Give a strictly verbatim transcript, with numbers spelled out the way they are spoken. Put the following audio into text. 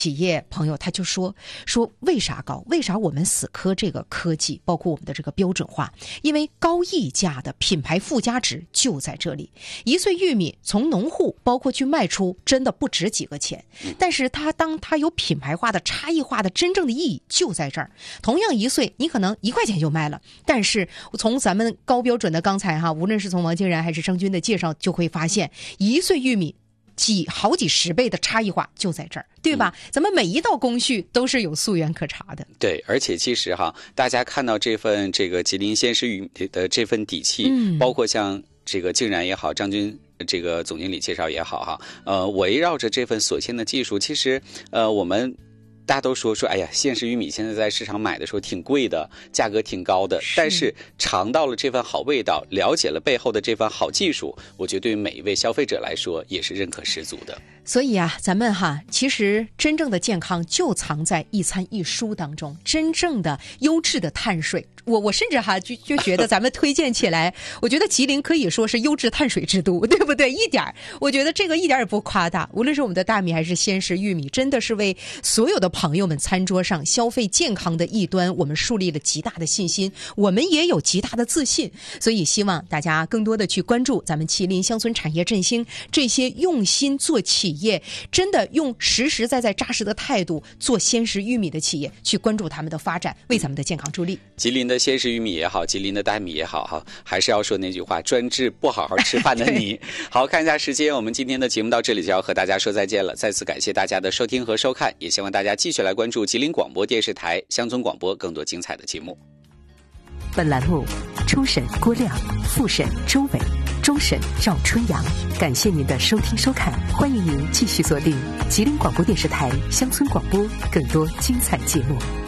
企业朋友他就说说为啥高？为啥我们死磕这个科技，包括我们的这个标准化？因为高溢价的品牌附加值就在这里。一穗玉米从农户包括去卖出，真的不值几个钱，但是它当它有品牌化的、差异化的真正的意义就在这儿。同样一穗，你可能一块钱就卖了，但是从咱们高标准的刚才哈，无论是从王清然还是张军的介绍，就会发现一穗玉米几好几十倍的差异化就在这儿，对吧？嗯、咱们每一道工序都是有溯源可查的。 对，而且其实哈，大家看到这份这个吉林鲜食玉米的这份底气，嗯、包括像这个竟然也好，张军这个总经理介绍也好哈，呃，围绕着这份所欠的技术，其实呃我们。大家都说说，哎呀，鲜食玉米现在在市场买的时候挺贵的，价格挺高的。是但是尝到了这份好味道，了解了背后的这份好技术，我觉得对于每一位消费者来说也是认可十足的。 所以啊，咱们哈，其实真正的健康就藏在一餐一蔬当中，真正的优质的碳水。我我甚至哈就就觉得咱们推荐起来，我觉得吉林可以说是优质碳水之都，对不对？一点儿，我觉得这个一点也不夸大。无论是我们的大米还是鲜食玉米，真的是为所有的朋友们餐桌上消费健康的一端，我们树立了极大的信心，我们也有极大的自信。所以希望大家更多的去关注咱们麒麟乡村产业振兴这些用心做企业，真的用实实在在扎实的态度做鲜食玉米的企业，去关注他们的发展，为咱们的健康助力。 吉林的鲜食玉米也好，吉林的大米也好哈，还是要说那句话，专治不好好吃饭的你。好，看一下时间，我们今天的节目到这里就要和大家说再见了。再次感谢大家的收听和收看，也希望大家继续来关注吉林广播电视台乡村广播更多精彩的节目。 本栏目初审郭亮，复审周伟，终审赵春阳。感谢您的收听收看，欢迎您继续锁定吉林广播电视台乡村广播更多精彩节目。